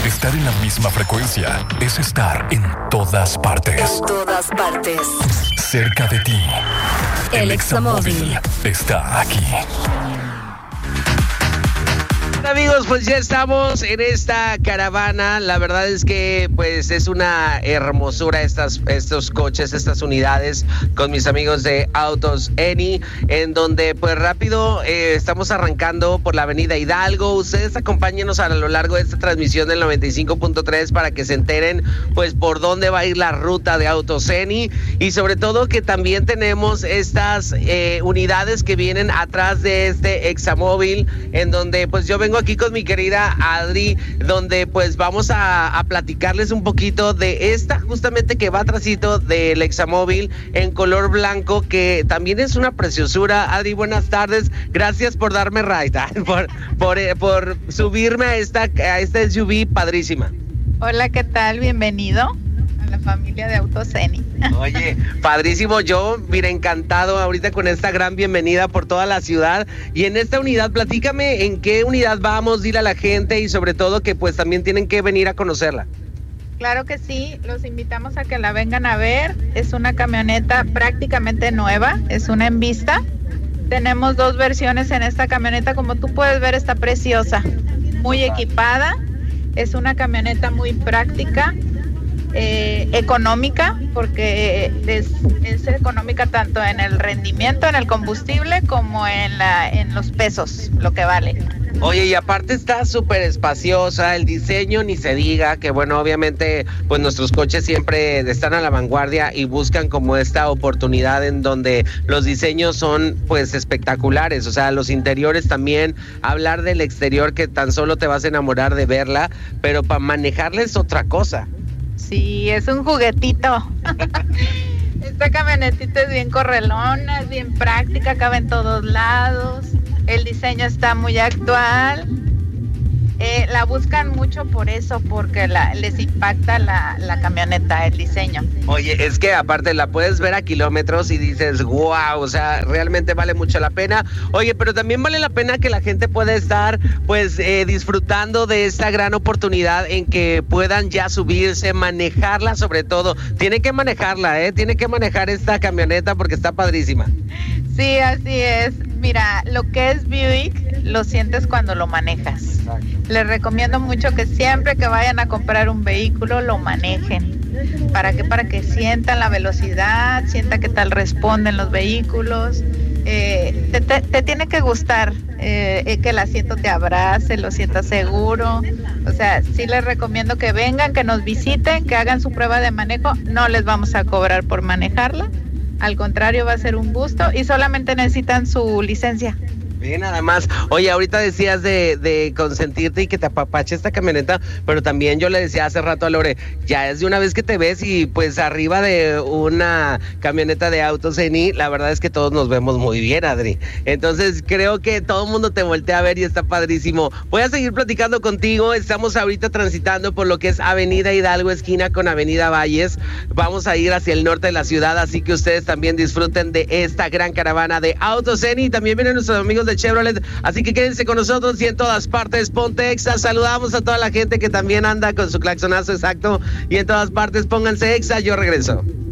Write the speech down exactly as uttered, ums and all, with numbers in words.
Estar en la misma frecuencia es estar en todas partes. En todas partes. Cerca de ti. El Examóvil está aquí. Amigos, pues ya estamos en esta caravana. La verdad es que pues es una hermosura estas, estos coches, estas unidades con mis amigos de Autos Eni, en donde pues rápido eh, estamos arrancando por la avenida Hidalgo. Ustedes acompáñenos a lo largo de esta transmisión del noventa y cinco punto tres para que se enteren pues por dónde va a ir la ruta de Autos Eni, y sobre todo que también tenemos estas eh, unidades que vienen atrás de este Examóvil, en donde pues yo vengo aquí con mi querida Adri, donde pues vamos a, a platicarles un poquito de esta justamente que va atrásito del Examóvil en color blanco, que también es una preciosura. Adri, buenas tardes, gracias por darme ride, por, por, por subirme a esta, a esta S U V padrísima. Hola, ¿qué tal? Bienvenido a la familia de Autos Eni. Oye, padrísimo, yo, mira, encantado ahorita con esta gran bienvenida por toda la ciudad. Y en esta unidad, platícame en qué unidad vamos, dile a la gente y sobre todo que pues también tienen que venir a conocerla. Claro que sí, los invitamos a que la vengan a ver. Es una camioneta prácticamente nueva, es una en vista. Tenemos dos versiones en esta camioneta, como tú puedes ver está preciosa, muy equipada. Es una camioneta muy práctica. Eh, económica, porque es, es económica tanto en el rendimiento, en el combustible, como en, la, en los pesos, lo que vale. Oye, y aparte está súper espaciosa, el diseño ni se diga, que bueno, obviamente pues nuestros coches siempre están a la vanguardia y buscan como esta oportunidad en donde los diseños son pues espectaculares, o sea, los interiores también, hablar del exterior que tan solo te vas a enamorar de verla, pero para manejarla es otra cosa. Sí, es un juguetito. Esta camionetita es bien correlona, es bien práctica, cabe en todos lados. El diseño está muy actual. Eh, la buscan mucho por eso, porque la, les impacta la, la camioneta, el diseño. Oye, es que aparte la puedes ver a kilómetros y dices, wow, o sea, realmente vale mucho la pena. Oye, pero también vale la pena que la gente pueda estar, pues, eh, disfrutando de esta gran oportunidad en que puedan ya subirse, manejarla sobre todo. Tiene que manejarla, ¿eh? Tiene que manejar esta camioneta porque está padrísima. Sí, así es. Mira, lo que es Buick lo sientes cuando lo manejas. Exacto. Les recomiendo mucho que siempre que vayan a comprar un vehículo lo manejen. ¿Para qué? Para que sientan la velocidad, sientan qué tal responden los vehículos. Eh, te, te, te tiene que gustar eh, que el asiento te abrace, lo sientas seguro. O sea, sí les recomiendo que vengan, que nos visiten, que hagan su prueba de manejo. No les vamos a cobrar por manejarla. Al contrario, va a ser un gusto y solamente necesitan su licencia. Bien, nada más. Oye, ahorita decías de, de consentirte y que te apapache esta camioneta, pero también yo le decía hace rato a Lore, ya es de una vez que te ves y pues arriba de una camioneta de Autos Eni, la verdad es que todos nos vemos muy bien, Adri. Entonces creo que todo el mundo te voltea a ver y está padrísimo. Voy a seguir platicando contigo. Estamos ahorita transitando por lo que es Avenida Hidalgo, esquina con Avenida Valles. Vamos a ir hacia el norte de la ciudad, así que ustedes también disfruten de esta gran caravana de Autos Eni. También vienen nuestros amigos de Chevrolet, así que quédense con nosotros y en todas partes ponte Exa. Saludamos a toda la gente que también anda con su claxonazo exacto y en todas partes pónganse Exa. Yo regreso.